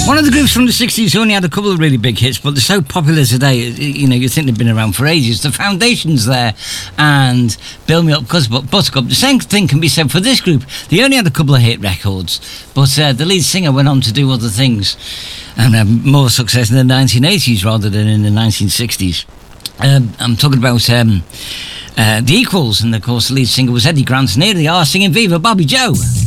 One of the groups from the 60s who only had a couple of really big hits, but they're so popular today, you know, you think they've been around for ages. The Foundation's there, and Build Me Up Buttercup. The same thing can be said for this group. They only had a couple of hit records, but the lead singer went on to do other things and have more success in the 1980s rather than in the 1960s. I'm talking about The Equals, and of course the lead singer was Eddie Grant, and here they are singing Viva Bobby Joe.